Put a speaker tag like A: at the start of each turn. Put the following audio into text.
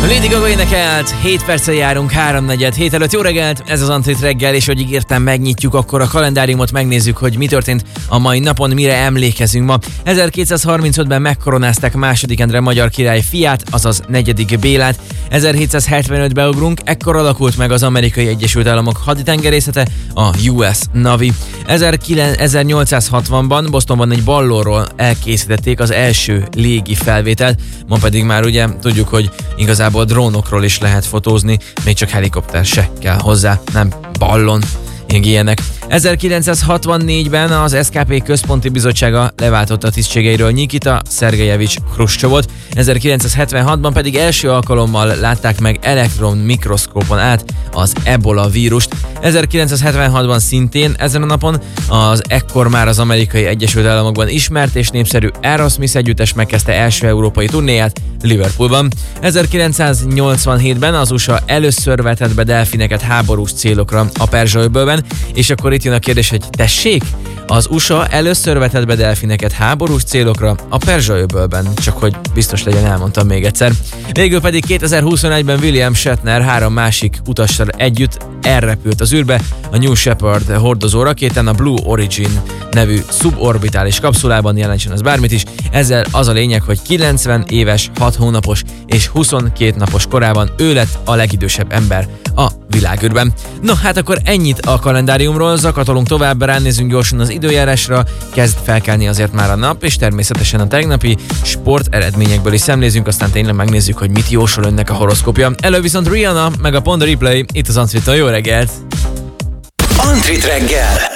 A: Lady Gaga énekelt, 7 perccel járunk, 3-4 előtt. Jó reggelt, ez az Antrit reggel, és hogy ígértem, megnyitjuk akkor a kalendáriumot, megnézzük, hogy mi történt a mai napon, mire emlékezünk ma. 1235-ben megkoronázták II. Endre magyar király fiát, azaz 4. Bélát. 1775-be ugrunk, ekkor alakult meg az Amerikai Egyesült Államok haditengerészete, a US Navy. 1860-ban Bostonban egy ballonról elkészítették az első légi felvételt, ma pedig már ugye tudjuk, hogy igazából drónokról is lehet fotózni, még csak helikopter se kell hozzá, nem ballon, ilyenek. 1964-ben az SKP központi bizottsága leváltotta tisztségeiről Nikita Szergejevics Hruscsovot, 1976-ban pedig első alkalommal látták meg elektron mikroszkópon át az ebola vírust. 1976-ban szintén ezen a napon az ekkor már az Amerikai Egyesült Államokban ismert és népszerű Aerosmith együttes megkezdte első európai turnéját Liverpoolban. 1987-ben az USA először vetett be delfineket háborús célokra a Perzsa-öbölben, és akkor itt jön a kérdés, hogy tessék, az USA először vetett be delfineket háborús célokra a Perzsa-öbölben, csak hogy biztos legyen, elmondtam még egyszer. Végül pedig 2021-ben William Shatner 3 másik utassal együtt elrepült az űrbe a New Shepard hordozó rakétán, a Blue Origin nevű szuborbitális kapszulában, jelentsen az bármit is. Ezzel az a lényeg, hogy 90 éves, 6 hónapos és 22 napos korában ő lett a legidősebb ember a világűrben. No, hát akkor ennyit a kalendáriumról, zakatolunk tovább, ránézzünk gyorsan az időjárásra, kezd felkelni azért már a nap, és természetesen a tegnapi sport eredményekből is szemlézünk, aztán tényleg megnézzük, hogy mit jósol önnek a horoszkópja. Elő viszont Rihanna, meg a Pond Replay, itt az Antrit, jó reggelt!
B: Antrit reggel!